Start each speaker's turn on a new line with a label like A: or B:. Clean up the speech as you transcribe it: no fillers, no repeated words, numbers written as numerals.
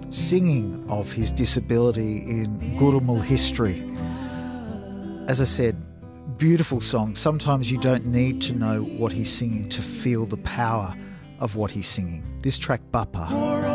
A: singing of his disability in Gurumul history. As I said, beautiful song. Sometimes you don't need to know what he's singing to feel the power of what he's singing. This track, Bapa.